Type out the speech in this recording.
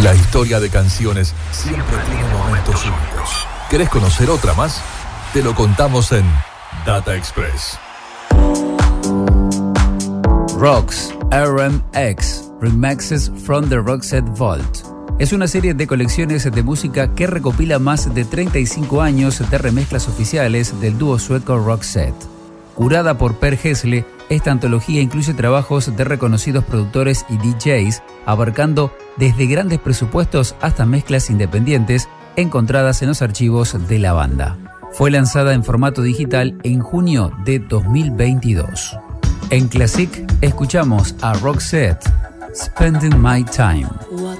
La historia de canciones siempre tiene momentos únicos. ¿Querés conocer otra más? Te lo contamos en Data Express. Rocks RMX Remixes from the Roxette Vault es una serie de colecciones de música que recopila más de 35 años de remezclas oficiales del dúo sueco Roxette. Curada por Per Gessle, esta antología incluye trabajos de reconocidos productores y DJs, abarcando desde grandes presupuestos hasta mezclas independientes encontradas en los archivos de la banda. Fue lanzada en formato digital en junio de 2022. En Classic escuchamos a Roxette, Spending My Time.